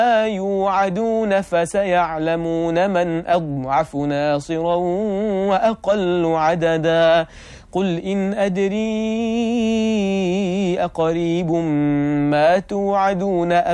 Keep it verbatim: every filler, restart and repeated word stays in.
يوعدون فسيعلمون من أضعف ناصرا وأقل عددا قل إن أدري أقريب ما توعدون